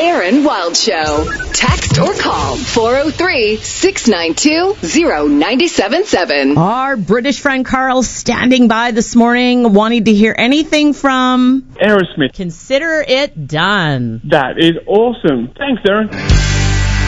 Aaron Wild Show. Text or call 403-692-0977. Our British friend Carl standing by this morning, wanting to hear anything from Aerosmith. Consider It Done. That is awesome. Thanks, Aaron.